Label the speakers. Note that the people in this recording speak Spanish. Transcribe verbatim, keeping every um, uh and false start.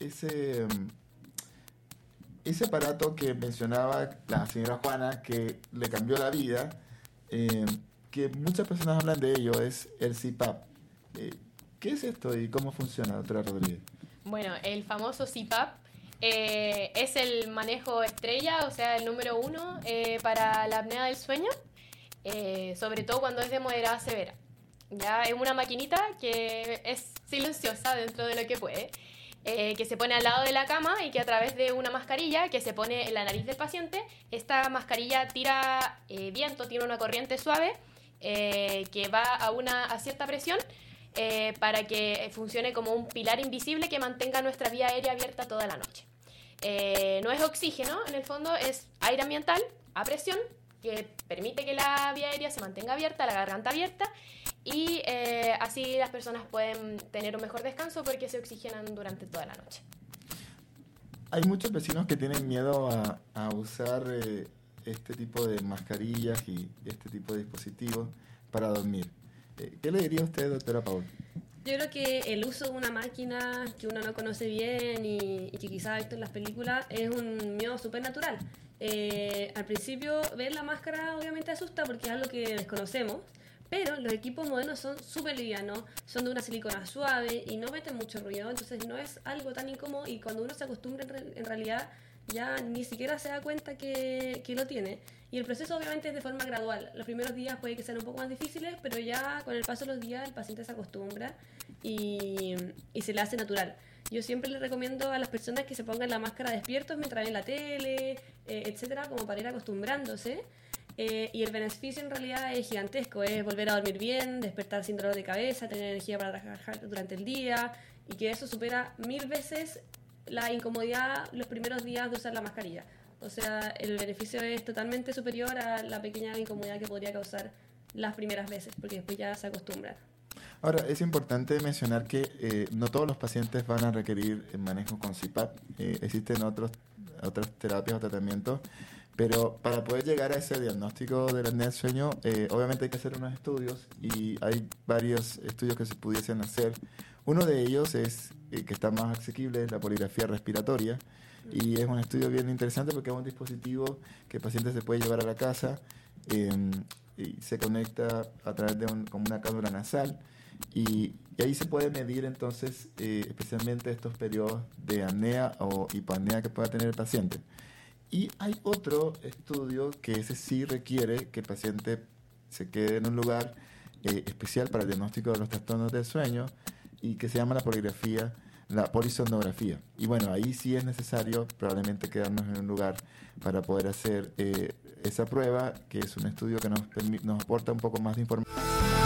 Speaker 1: ese, ese aparato que mencionaba la señora Juana, que le cambió la vida, eh, que muchas personas hablan de ello, es el C PAP. Eh, ¿Qué es esto y cómo funciona, doctora Rodríguez?
Speaker 2: Bueno, el famoso C PAP eh, es el manejo estrella, o sea, el número uno eh, para la apnea del sueño, eh, sobre todo cuando es de moderada a severa. Ya es una maquinita que es silenciosa dentro de lo que puede, eh, que se pone al lado de la cama y que a través de una mascarilla que se pone en la nariz del paciente, esta mascarilla tira eh, viento, tiene una corriente suave eh, que va a, una, a cierta presión eh, para que funcione como un pilar invisible que mantenga nuestra vía aérea abierta toda la noche. Eh, no es oxígeno, en el fondo es aire ambiental a presión que permite que la vía aérea se mantenga abierta, la garganta abierta, y eh, así las personas pueden tener un mejor descanso porque se oxigenan durante toda la noche.
Speaker 1: Hay muchos vecinos que tienen miedo a, a usar eh, este tipo de mascarillas y este tipo de dispositivos para dormir. Eh, ¿Qué le diría a usted, doctora Paul?
Speaker 3: Yo creo que el uso de una máquina que uno no conoce bien y, y que quizás ha visto en las películas es un miedo súper natural. Eh, al principio ver la máscara obviamente asusta porque es algo que desconocemos, pero los equipos modernos son súper livianos, son de una silicona suave y no meten mucho ruido, entonces no es algo tan incómodo y cuando uno se acostumbra en, re- en realidad ya ni siquiera se da cuenta que, que lo tiene. Y el proceso obviamente es de forma gradual. Los primeros días puede que sean un poco más difíciles, pero ya con el paso de los días el paciente se acostumbra y, y se le hace natural. Yo siempre le recomiendo a las personas que se pongan la máscara despiertos mientras ven la tele, eh, etcétera, como para ir acostumbrándose. Eh, y el beneficio en realidad es gigantesco, es volver a dormir bien, despertar sin dolor de cabeza, tener energía para trabajar durante el día y que eso supera mil veces la incomodidad los primeros días de usar la mascarilla. O sea, el beneficio es totalmente superior a la pequeña incomodidad que podría causar las primeras veces, porque después ya se acostumbran.
Speaker 1: Ahora, es importante mencionar que eh, no todos los pacientes van a requerir el manejo con C PAP. Eh, existen otros, otras terapias o tratamientos, pero para poder llegar a ese diagnóstico de la apnea del sueño, eh, obviamente hay que hacer unos estudios y hay varios estudios que se pudiesen hacer. Uno de ellos es, eh, que está más asequible, es la poligrafía respiratoria, y es un estudio bien interesante porque es un dispositivo que el paciente se puede llevar a la casa eh, y se conecta a través de un, como una cánula nasal y, y ahí se puede medir entonces eh, especialmente estos periodos de apnea o hipoapnea que pueda tener el paciente. Y hay otro estudio que ese sí requiere que el paciente se quede en un lugar eh, especial para el diagnóstico de los trastornos del sueño y que se llama la poligrafía, la polisomnografía. Y bueno, ahí sí es necesario probablemente quedarnos en un lugar para poder hacer eh, esa prueba, que es un estudio que nos, permi- nos aporta un poco más de información.